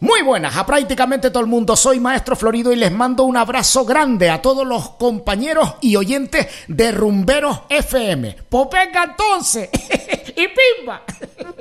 Muy buenas a prácticamente todo el mundo, soy Maestro Florido y les mando un abrazo grande a todos los compañeros y oyentes de Rumberos FM. Pues venga entonces, y pimba.